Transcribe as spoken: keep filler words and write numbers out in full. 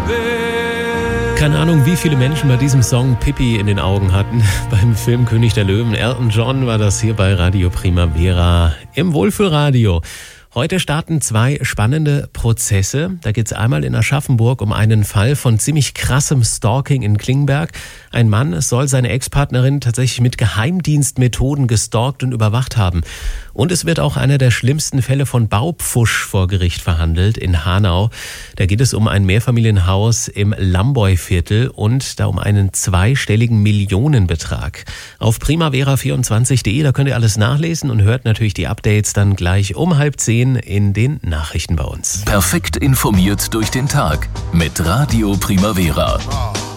Keine Ahnung, wie viele Menschen bei diesem Song Pippi in den Augen hatten. Beim Film König der Löwen. Elton John war das hier bei Radio Primavera im Wohlfühlradio. Heute starten zwei spannende Prozesse. Da geht es einmal in Aschaffenburg um einen Fall von ziemlich krassem Stalking in Klingenberg. Ein Mann soll seine Ex-Partnerin tatsächlich mit Geheimdienstmethoden gestalkt und überwacht haben. Und es wird auch einer der schlimmsten Fälle von Baupfusch vor Gericht verhandelt in Hanau. Da geht es um ein Mehrfamilienhaus im Lamboy-Viertel und da um einen zweistelligen Millionenbetrag. Auf primavera vierundzwanzig punkt de, da könnt ihr alles nachlesen und hört natürlich die Updates dann gleich um halb zehn in den Nachrichten bei uns. Perfekt informiert durch den Tag mit Radio Primavera.